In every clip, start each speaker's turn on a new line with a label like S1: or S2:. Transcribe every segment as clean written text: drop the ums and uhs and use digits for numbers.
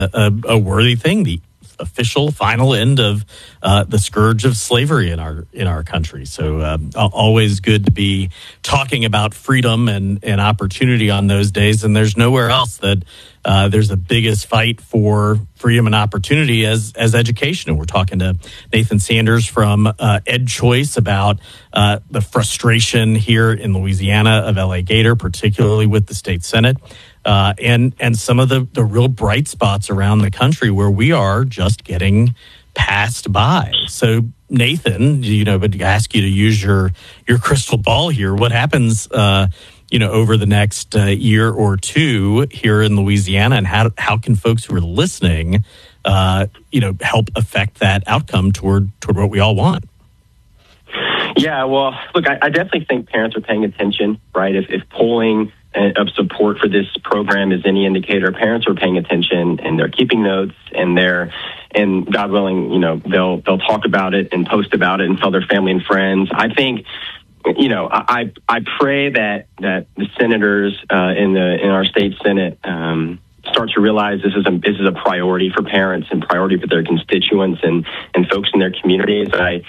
S1: a worthy thing. The official final end of the scourge of slavery in our country. So always good to be talking about freedom and opportunity on those days. And there's nowhere else that there's the biggest fight for freedom and opportunity as education. And we're talking to Nathan Sanders from EdChoice about the frustration here in Louisiana of LA Gator, particularly with the state Senate. And some of the real bright spots around the country where we are just getting passed by. So, Nathan, but to ask you to use your crystal ball here, what happens, over the next year or two here in Louisiana, and how can folks who are listening, help affect that outcome toward what we all want?
S2: Yeah, well, look, I definitely think parents are paying attention, right? If polling of support for this program is any indicator, parents are paying attention and they're keeping notes, and God willing, they'll talk about it and post about it and tell their family and friends. I think, I pray that the senators in our state Senate start to realize this is a priority for parents and priority for their constituents and folks in their communities.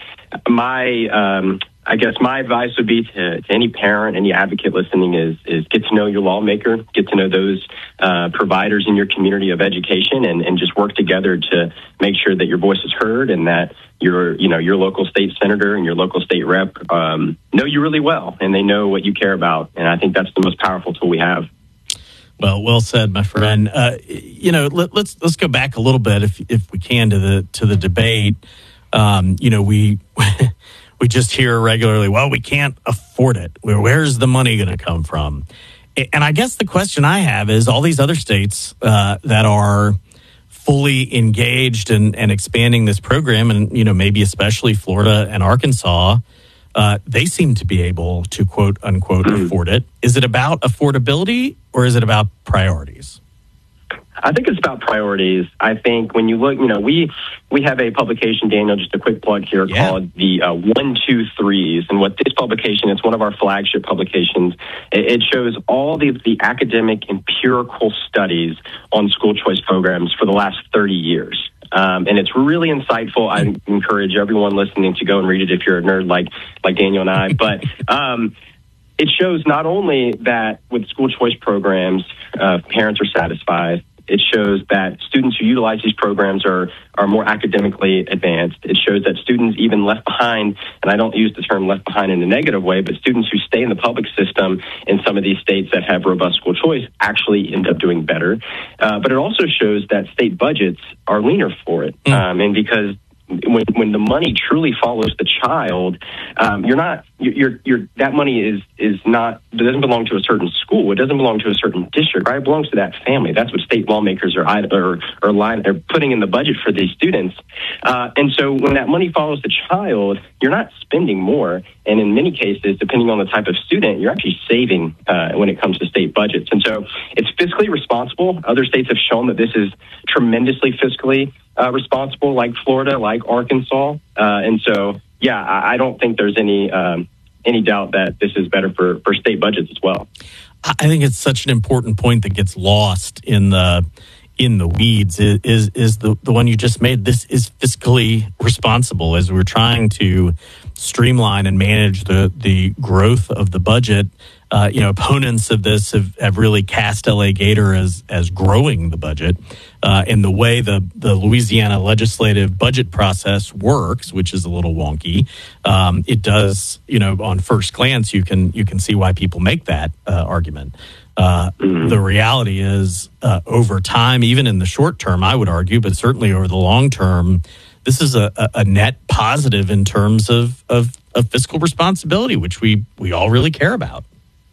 S2: I guess my advice would be to any parent, any advocate listening is get to know your lawmaker, get to know those providers in your community of education, and just work together to make sure that your voice is heard and that your local state senator and your local state rep know you really well and they know what you care about. And I think that's the most powerful tool we have.
S1: Well said, my friend. Let's go back a little bit, if we can, to the debate. We just hear regularly, well, we can't afford it. Where's the money going to come from? And I guess the question I have is all these other states that are fully engaged and expanding this program, and maybe especially Florida and Arkansas, they seem to be able to quote unquote afford it. Is it about affordability or is it about priorities?
S2: I think it's about priorities. I think when you look, we have a publication, Daniel, just a quick plug here, called the 1-2-3s. And what this publication, it's one of our flagship publications. It shows all the academic empirical studies on school choice programs for the last 30 years. And it's really insightful. I encourage everyone listening to go and read it if you're a nerd like Daniel and I. But it shows not only that with school choice programs, parents are satisfied. It shows that students who utilize these programs are more academically advanced. It shows that students even left behind, and I don't use the term left behind in a negative way, but students who stay in the public system in some of these states that have robust school choice actually end up doing better. But it also shows that state budgets are leaner for it. And because when the money truly follows the child, that money doesn't belong to a certain school. It doesn't belong to a certain district, right? It belongs to that family. That's what state lawmakers are putting in the budget for these students. And so when that money follows the child, you're not spending more. And in many cases, depending on the type of student, you're actually saving when it comes to state budgets. And so it's fiscally responsible. Other states have shown that this is tremendously fiscally responsible, like Florida, like Arkansas. And so, I don't think there's any doubt that this is better for state budgets as well.
S1: I think it's such an important point that gets lost in the weeds is the one you just made. This is fiscally responsible as we're trying to streamline and manage the growth of the budget. Opponents of this have really cast LA Gator as growing the budget. And the way the Louisiana legislative budget process works, which is a little wonky, it does, on first glance, you can see why people make that argument. The reality is, over time, even in the short term, I would argue, but certainly over the long term, this is a net positive in terms of fiscal responsibility, which we all really care about.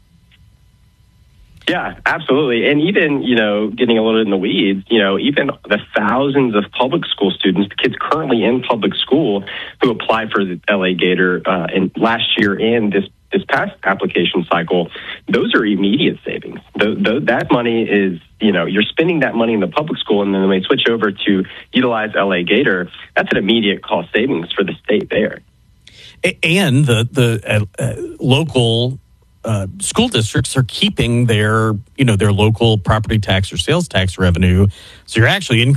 S2: Yeah, absolutely. And even, getting a little in the weeds, even the thousands of public school students, the kids currently in public school who applied for the LA Gator in last year and this past application cycle, those are immediate savings. That money is, you're spending that money in the public school, and then when they switch over to utilize LA Gator, that's an immediate cost savings for the state there.
S1: And the local school districts are keeping their local property tax or sales tax revenue. So you're actually